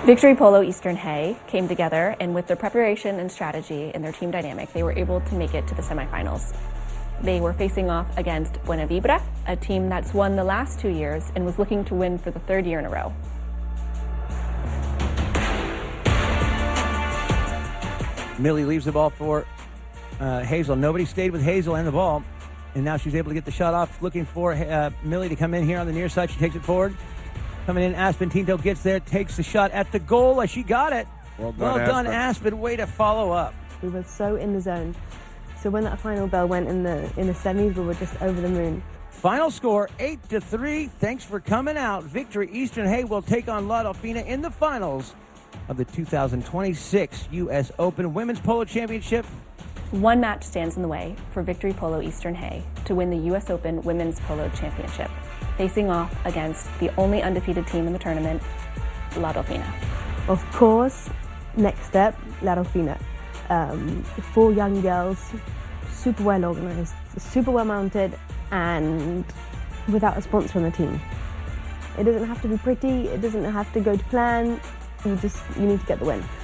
Victory Polo Eastern Hay came together, and with their preparation and strategy and their team dynamic, they were able to make it to the semifinals. They were facing off against Buena Vibra, a team that's won the last 2 years and was looking to win for the 3rd year in a row. Millie leaves the ball for Hazel. Nobody stayed with Hazel and the ball, and now she's able to get the shot off, looking for Millie to come in here on the near side. She takes it forward. Coming in, Aspen Tinto gets there, takes the shot at the goal. She got it. Well done, Aspen. Way to follow up. We were so in the zone. So when that final bell went in the semis, we were just over the moon. Final score, 8-3. Thanks for coming out. Victory Eastern Hay will take on La Delfina in the finals of the 2026 U.S. Open Women's Polo Championship. One match stands in the way for Victory Polo Eastern Hay to win the U.S. Open Women's Polo Championship, facing off against the only undefeated team in the tournament, La Delfina. Of course, next step, La Delfina. 4 young girls, super well organized, super well mounted, and without a sponsor on the team. It doesn't have to be pretty, it doesn't have to go to plan, you need to get the win.